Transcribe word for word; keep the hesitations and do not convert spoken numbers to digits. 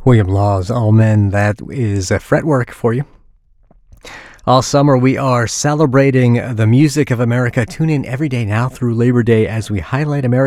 William Law's All Men, that is a fretwork for you. All summer, we are celebrating the music of America. Tune in every day now through Labor Day as we highlight America.